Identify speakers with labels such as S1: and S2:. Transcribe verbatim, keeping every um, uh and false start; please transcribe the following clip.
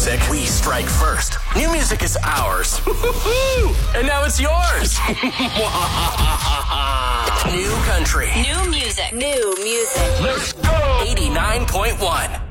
S1: music, we strike first. New music is ours. And now it's yours. New country.
S2: New music. New music.
S1: Let's go. eighty-nine point one.